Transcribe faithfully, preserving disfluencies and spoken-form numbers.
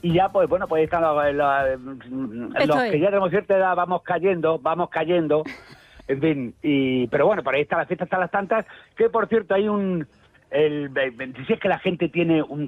y ya, pues bueno, pues están los, los, los que ya tenemos cierta edad, vamos cayendo, vamos cayendo, en fin, y pero bueno, por ahí está la fiesta hasta las tantas, que por cierto hay un, el, si es que la gente tiene un